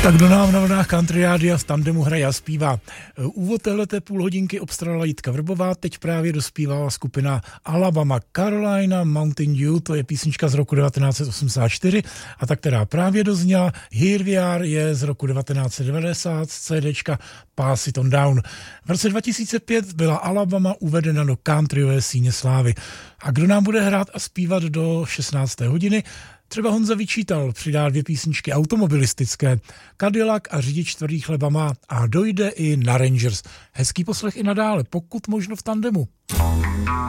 Tak kdo nám na vlnách Country Rádia v tandemu hraje a zpívá. Úvod téhleté půlhodinky obstarala Jitka Vrbová, teď právě dospívala skupina Alabama Carolina Mountain Dew, to je písnička z roku 1984 a ta, která právě dozněla Here We Are, je z roku 1990 z CDčka Pass It On Down. V roce 2005 byla Alabama uvedena do countryové síně slávy. A kdo nám bude hrát a zpívat do 16. hodiny? Třeba Honza Vyčítal přidá 2 písničky automobilistické. Cadillac a řidič tvrdý chleba má a dojde i na Rangers. Hezký poslech i nadále, pokud možno v tandemu.